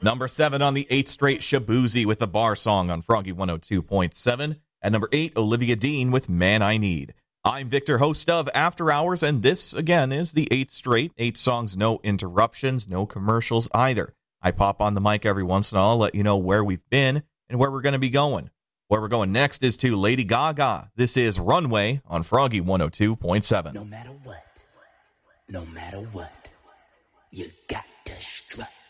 Number 7 on the 8th straight, Shabuzi with the Bar Song on Froggy 102.7. At number 8, Olivia Dean with Man I Need. I'm Victor, host of After Hours, and this, again, is the 8th straight. 8 songs, no interruptions, no commercials either. I pop on the mic every once in a while, let you know where we've been and where we're going to be going. Where we're going next is to Lady Gaga. This is Runway on Froggy 102.7. No matter what, you got to strut.